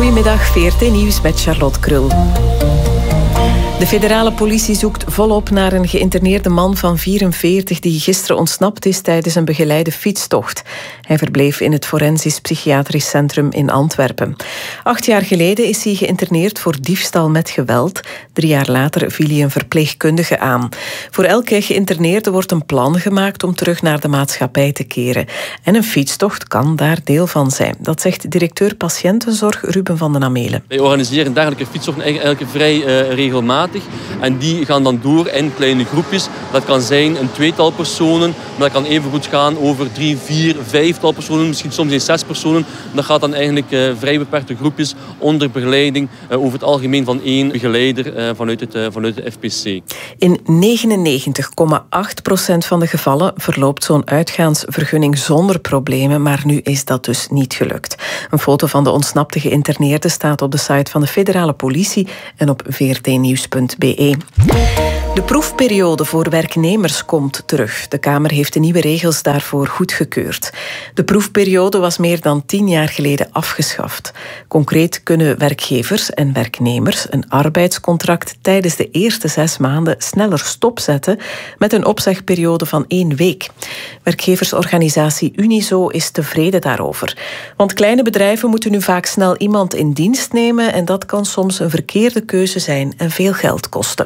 Goedemiddag, VRT Nieuws met Charlotte Krul. De federale politie zoekt volop naar een geïnterneerde man van 44 die gisteren ontsnapt is tijdens een begeleide fietstocht. Hij verbleef in het Forensisch Psychiatrisch Centrum in Antwerpen. 8 jaar geleden is hij geïnterneerd voor diefstal met geweld. 3 jaar later viel hij een verpleegkundige aan. Voor elke geïnterneerde wordt een plan gemaakt om terug naar de maatschappij te keren. En een fietstocht kan daar deel van zijn. Dat zegt directeur patiëntenzorg Ruben van den Amelen. Wij organiseren dergelijke fietstochten eigenlijk vrij regelmatig. En die gaan dan door in kleine groepjes. Dat kan zijn een 2-tal personen, maar dat kan even goed gaan over 3, 4, 5-tal personen, misschien soms eens 6 personen. Dat gaat dan eigenlijk vrij beperkte groepjes onder begeleiding over het algemeen van 1 begeleider vanuit de FPC. In 99,8% van de gevallen verloopt zo'n uitgaansvergunning zonder problemen, maar nu is dat dus niet gelukt. Een foto van de ontsnapte geïnterneerde staat op de site van de federale politie en op vrtnieuws.be. De proefperiode voor werknemers komt terug. De Kamer heeft de nieuwe regels daarvoor goedgekeurd. De proefperiode was meer dan 10 jaar geleden afgeschaft. Concreet kunnen werkgevers en werknemers een arbeidscontract tijdens de eerste 6 maanden sneller stopzetten met een opzegperiode van 1 week. Werkgeversorganisatie Unizo is tevreden daarover. Want kleine bedrijven moeten nu vaak snel iemand in dienst nemen en dat kan soms een verkeerde keuze zijn en veel geld kosten.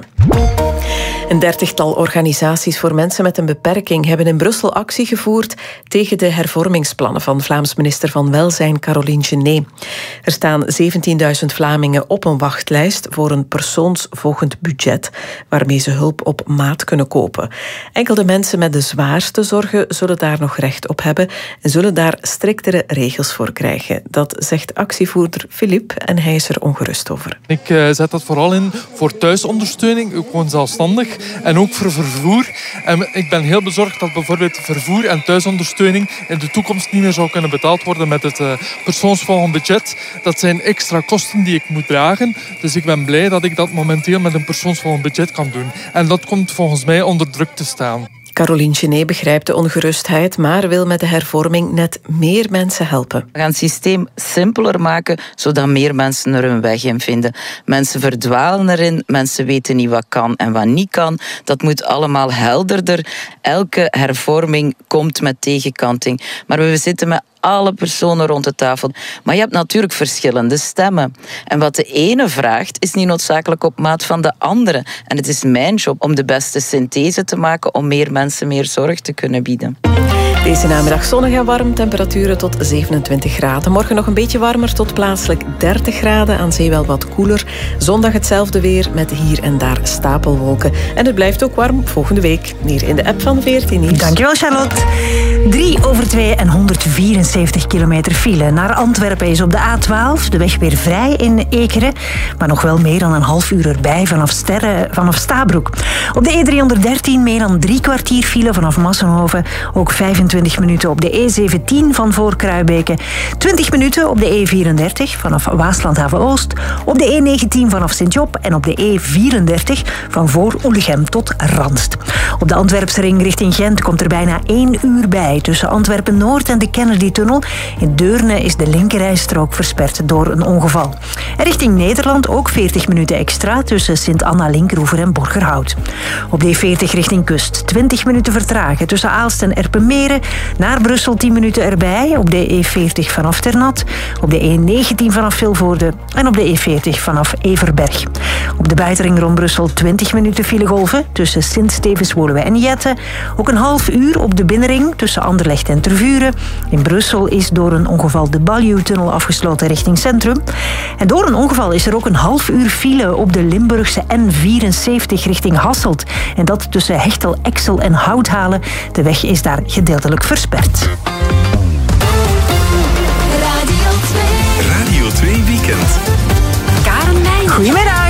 Een 30-tal organisaties voor mensen met een beperking hebben in Brussel actie gevoerd tegen de hervormingsplannen van Vlaams minister van Welzijn Caroline Genet. Er staan 17.000 Vlamingen op een wachtlijst voor een persoonsvolgend budget, waarmee ze hulp op maat kunnen kopen. Enkel de mensen met de zwaarste zorgen zullen daar nog recht op hebben en zullen daar striktere regels voor krijgen. Dat zegt actievoerder Filip en hij is er ongerust over. Ik zet dat vooral in voor thuisondersteuning, ook gewoon zelfstandig. En ook voor vervoer. En ik ben heel bezorgd dat bijvoorbeeld vervoer en thuisondersteuning in de toekomst niet meer zou kunnen betaald worden met het persoonsvolgend budget. Dat zijn extra kosten die ik moet dragen. Dus ik ben blij dat ik dat momenteel met een persoonsvolgend budget kan doen. En dat komt volgens mij onder druk te staan. Caroline Genet begrijpt de ongerustheid, maar wil met de hervorming net meer mensen helpen. We gaan het systeem simpeler maken, zodat meer mensen er hun weg in vinden. Mensen verdwalen erin, mensen weten niet wat kan en wat niet kan. Dat moet allemaal helderder. Elke hervorming komt met tegenkanting. Maar we zitten met alle personen rond de tafel. Maar je hebt natuurlijk verschillende stemmen. En wat de ene vraagt, is niet noodzakelijk op maat van de andere. En het is mijn job om de beste synthese te maken om meer mensen meer zorg te kunnen bieden. Deze namiddag zonnig en warm, temperaturen tot 27 graden. Morgen nog een beetje warmer tot plaatselijk 30 graden. Aan zee wel wat koeler. Zondag hetzelfde weer met hier en daar stapelwolken. En het blijft ook warm volgende week. Hier in de app van VRT Nieuws. Dankjewel, Charlotte. 3/2 en 174 kilometer file. Naar Antwerpen is op de A12 de weg weer vrij in Ekeren. Maar nog wel meer dan een half uur erbij vanaf Stabroek. Op de E313 meer dan 3 kwartier file vanaf Massenhoven. Ook 25 minuten op de E17 van voor Kruibeke. 20 minuten op de E34 vanaf Waasland-Haven-Oost. Op de E19 vanaf Sint-Job. En op de E34 van voor Oelegem tot Randst. Op de Antwerpse ring richting Gent komt er bijna 1 uur bij. Tussen Antwerpen-Noord en de Kennedy-tunnel. In Deurne is de linkerrijstrook versperd door een ongeval. En richting Nederland ook 40 minuten extra tussen Sint-Anna, Linkeroever en Borgerhout. Op de E40 richting kust 20 minuten vertragen tussen Aalst en Erpenmeren. Naar Brussel 10 minuten erbij. Op de E40 vanaf Ternat. Op de E19 vanaf Vilvoorde. En op de E40 vanaf Everberg. Op de buitenring rond Brussel 20 minuten filegolven tussen Sint-Stevens-Woluwe en Jette. Ook een half uur op de binnenring tussen Anderlecht en Tervuren. In Brussel is door een ongeval de Baljuw-tunnel afgesloten richting Centrum. En door een ongeval is er ook een half uur file op de Limburgse N74 richting Hasselt. En dat tussen Hechtel, Exel en Houthalen. De weg is daar gedeeltelijk versperd. Radio 2 Weekend. Goedemiddag.